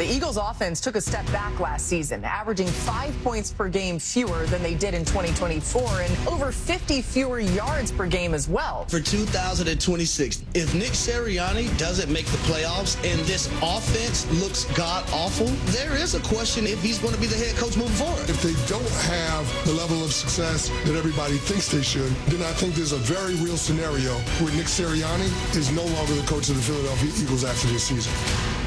Eagles offense took a step back last season, averaging 5 points per game fewer than they did in 2024 and over 50 fewer yards per game as well. For 2026, if Nick Sirianni doesn't make the playoffs and this offense looks god-awful, there is a question if he's going to be the head coach moving forward. If they don't have the level of success that everybody thinks they should, then I think there's a very real scenario where Nick Sirianni is no longer the coach of the Philadelphia Eagles after this season.